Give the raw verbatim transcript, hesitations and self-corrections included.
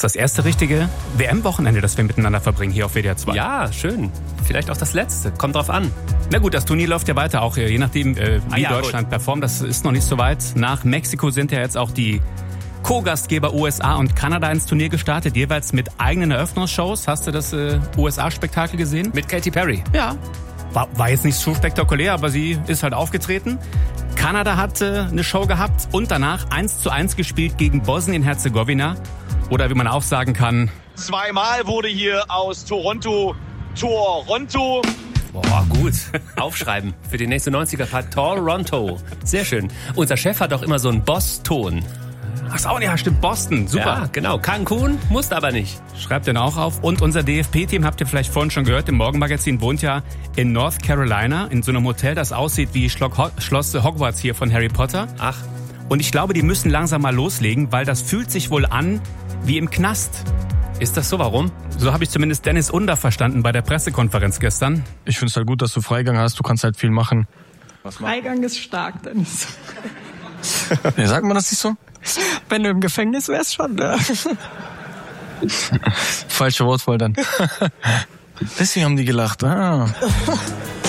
ist das erste richtige W M-Wochenende, das wir miteinander verbringen hier auf W D R zwei. Ja, schön. Vielleicht auch das letzte. Kommt drauf an. Na gut, das Turnier läuft ja weiter, auch je nachdem, äh, wie ah, ja, Deutschland gut. performt. Das ist noch nicht so weit. Nach Mexiko sind ja jetzt auch die Co-Gastgeber U S A und Kanada ins Turnier gestartet, jeweils mit eigenen Eröffnungsshows. Hast du das äh, U S A-Spektakel gesehen? Mit Katy Perry. Ja. War, war jetzt nicht so spektakulär, aber sie ist halt aufgetreten. Kanada hat äh, eine Show gehabt und danach eins zu eins gespielt gegen Bosnien-Herzegowina. Oder wie man auch sagen kann... Zweimal wurde hier aus Toronto Toronto. Boah, gut. Aufschreiben für die nächste neunziger-Part. Toronto. Sehr schön. Unser Chef hat auch immer so einen Boss-Ton. Ach so, ja, stimmt, Boston. Super. Ja, genau. Cancun musst aber nicht. Schreibt den auch auf. Und unser D F P-Team, habt ihr vielleicht vorhin schon gehört, im Morgenmagazin wohnt ja in North Carolina in so einem Hotel, das aussieht wie Schloss Hogwarts hier von Harry Potter. Ach. Und ich glaube, die müssen langsam mal loslegen, weil das fühlt sich wohl an wie im Knast. Ist das so? Warum? So habe ich zumindest Dennis Under verstanden bei der Pressekonferenz gestern. Ich finde es halt gut, dass du Freigang hast. Du kannst halt viel machen. Was Freigang ist stark, Dennis. Ja, sagt man das nicht so? Wenn du im Gefängnis wärst, schon, ne? Falsche Wortwahl dann. Deswegen haben die gelacht. Ah.